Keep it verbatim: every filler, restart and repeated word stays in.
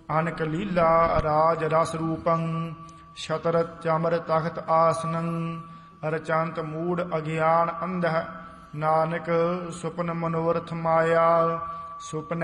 ਅਨਕ ਲੀਲਾ ਰਾਜ ਰਸ ਰੂਪੰ ਛਤਰ ਚਮਰ ਤਖਤ ਆਸਨੰ ਰਚੰਤ ਮੂੜ ਅਗਿਆਨ ਅੰਧ ਨਾਨਕ ਸੁਪਨ ਮਨੋਰਥ ਮਾਇਆ ਸੁਪਨ